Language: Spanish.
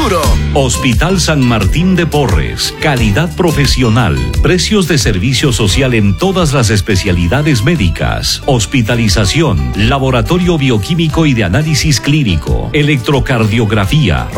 futuro. Hospital San Martín de Porres, calidad profesional, precios de servicio social en todas las especialidades médicas, hospitalización, laboratorio bioquímico y de análisis clínico, electrocardiografía,